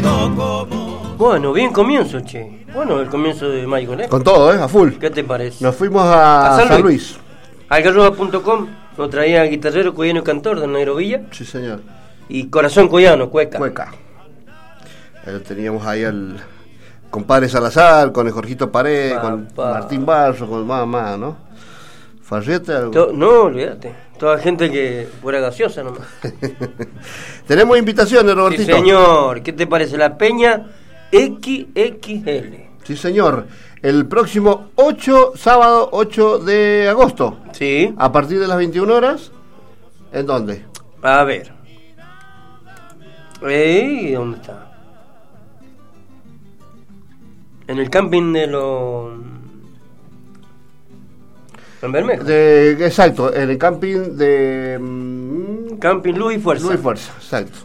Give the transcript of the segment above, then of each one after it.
Bueno, bien comienzo, che. Bueno, el comienzo de Michael, ¿eh? Con todo, a full. ¿Qué te parece? Nos fuimos a San Luis. Algarroba.com nos traía guitarrero, cuyano y cantor de Negro Villa. Sí, señor. Y Corazón Cuyano, Cueca. Teníamos ahí al compadre Salazar, con el Jorgito Pared, con Martín Barso, con mamá, ¿no? Farrete. No, olvídate. Toda gente que fuera gaseosa nomás. Tenemos invitaciones, Robertito. Sí, señor. ¿Qué te parece? La Peña XXL. Sí, señor. El próximo sábado 8 de agosto. Sí. A partir de las 21 horas. ¿En dónde? A ver. ¿Dónde está? En el camping de los... ¿En Bermejo? Exacto, en el camping de... Camping Luz y Fuerza. Luz y Fuerza, exacto.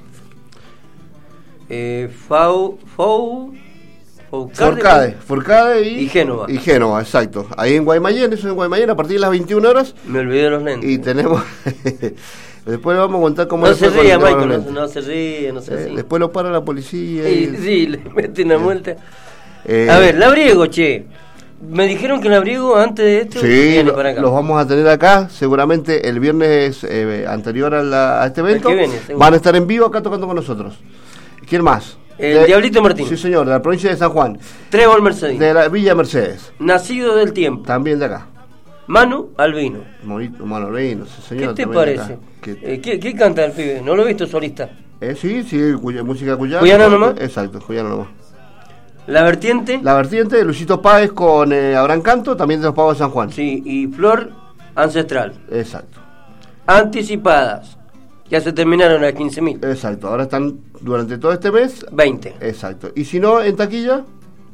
Forcade y Génova. Y Génova, exacto. Ahí en Guaymallén, eso es en Guaymallén, a partir de las 21 horas. Me olvidé de los lentes. Y tenemos... Después le vamos a contar cómo... No se ría, Michael, no se ríe, no sé así. Después lo para la policía. Sí, le mete una multa. A ver, Labriego, che. Me dijeron que Labriego antes de esto viene para acá. Los vamos a tener acá, seguramente el viernes anterior a este evento. Van a estar en vivo acá tocando con nosotros. ¿Quién más? El Diablito Martín. Sí, señor, de la provincia de San Juan. Trébol Mercedes. De la Villa Mercedes. Nacido del Tiempo. También de acá. Manu Albino. Manu Albino, sí, señor. ¿Qué te parece? ¿Qué canta el pibe? ¿No lo he visto solista? Sí, música cuyana. ¿Cuyana nomás? Exacto, cuyana nomás. ¿La vertiente? La vertiente de Luisito Páez con Abraham Canto, también de los Pavos de San Juan. Sí, y Flor Ancestral. Exacto. Anticipadas. Ya se terminaron las 15.000. Exacto, ahora están durante todo este mes. 20. Exacto. Y si no, en taquilla...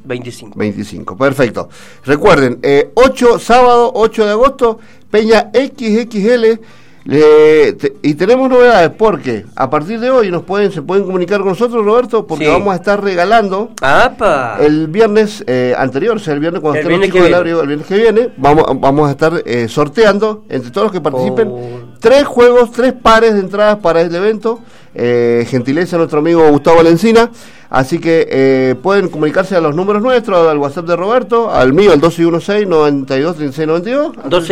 25, perfecto. Recuerden, sábado 8 de agosto, Peña XXL. Y tenemos novedades porque a partir de hoy se pueden comunicar con nosotros, Roberto, porque vamos a estar regalando el viernes anterior, o sea, el viernes cuando estén los chicos del Labriego, el viernes que viene, vamos a estar sorteando entre todos los que participen 3 pares de entradas para este evento, gentileza de nuestro amigo Gustavo Valencina. Así que pueden comunicarse a los números nuestros, al WhatsApp de Roberto, al mío, al 1216-923692.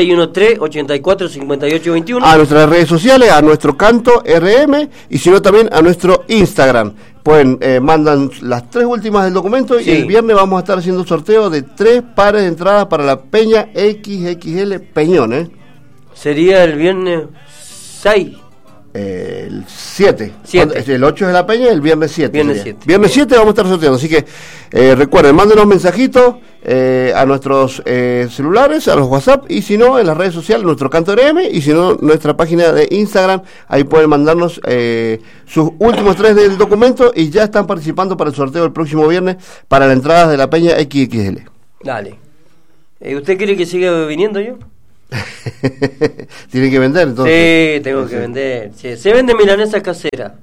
1213-845821. A nuestras redes sociales, a nuestro canto RM, y si no también a nuestro Instagram. Pueden, mandan las 3 últimas del documento y el viernes vamos a estar haciendo sorteo de 3 pares de entradas para la Peña XXL Peñón. Sería el viernes 6. El 7. El 8 es la Peña y el viernes 7. Viernes 7 vamos a estar sorteando. Así que recuerden, mándenos mensajitos a nuestros celulares, a los WhatsApp, y si no, en las redes sociales, nuestro canto RM, y si no, nuestra página de Instagram. Ahí pueden mandarnos sus últimos 3 del documento y ya están participando para el sorteo el próximo viernes para las entradas de la Peña XXL. Dale. ¿Usted quiere que siga viniendo yo? Tiene que vender, entonces. Sí, tengo que vender. Sí. Se vende milanesa casera,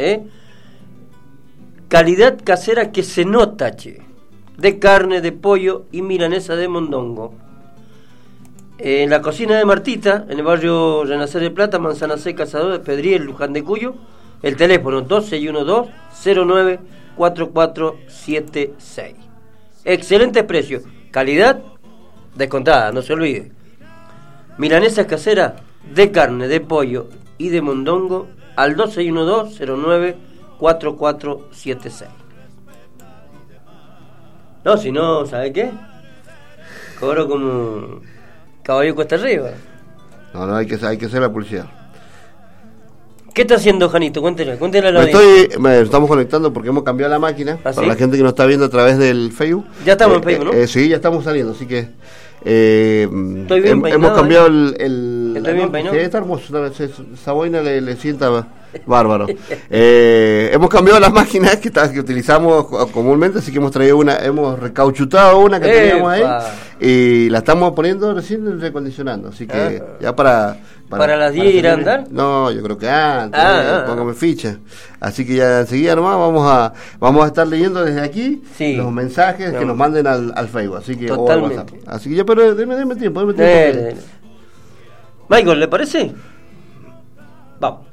calidad casera que se nota, che. De carne, de pollo y milanesa de mondongo. En la cocina de Martita, en el barrio Renacer de Plata, Manzana Seca, Asador de Pedriel, Luján de Cuyo. El teléfono 2612-094476. Excelente precio, calidad descontada, no se olvide. Milanesa casera de carne, de pollo y de mondongo al 2612-094476. No, si no, ¿sabe qué? Cobro como caballo cuesta arriba. No, hay que hacer la publicidad. ¿Qué está haciendo, Janito? Cuéntele a la estamos conectando porque hemos cambiado la máquina. ¿Ah, para sí? la gente que nos está viendo a través del Facebook. Ya estamos en Facebook, ¿no? Sí, ya estamos saliendo, así que estoy bien peinado, hemos cambiado ¿Estoy bien peinado? Sí, está hermoso, esa boina le sienta bárbaro. Hemos cambiado las máquinas que utilizamos comúnmente, así que hemos recauchutado una que teníamos ahí y la estamos poniendo recién recondicionando, así que ya para las 10 ir a andar. No, yo creo que antes, póngame ficha. Así que ya enseguida nomás vamos a estar leyendo desde aquí los mensajes que nos manden al Facebook, así que o al WhatsApp. Así que ya, pero déme tiempo. Michael, ¿le parece? Vamos.